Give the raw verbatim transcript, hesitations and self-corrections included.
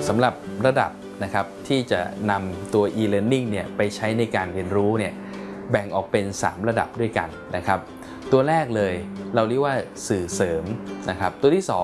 สำหรับระดับนะครับที่จะนำตัว e-learning เนี่ยไปใช้ในการเรียนรู้เนี่ยแบ่งออกเป็นสามระดับด้วยกันนะครับตัวแรกเลยเราเรียกว่าสื่อเสริมนะครับตัวที่สอง